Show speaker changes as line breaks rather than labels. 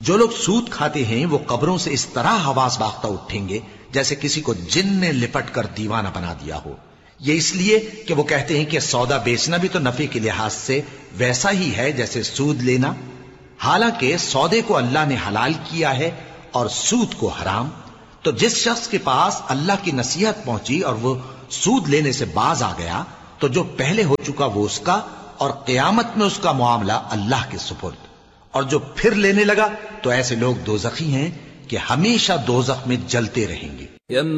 जो लोग सूद खाते हैं वो कब्रों से इस तरह आवाज बागता उठेंगे जैसे किसी को जिन ने लिपट कर दीवाना बना दिया हो। ये इसलिए कि वो कहते हैं कि सौदा बेचना भी तो नफे के लिहाज से वैसा ही है जैसे सूद लेना। हालांकि सौदे को अल्लाह ने हलाल किया है और सूद को हराम। तो जिस शख्स के पास अल्लाह की नसीहत पहुंची और वो सूद लेने से बाज आ गया, तो जो पहले हो चुका वो उसका, और क़यामत में उसका मामला अल्लाह के सुपुर्द। और जो फिर लेने लगा तो ऐसे लोग दोज़खी हैं कि हमेशा दोज़ख में जलते रहेंगे।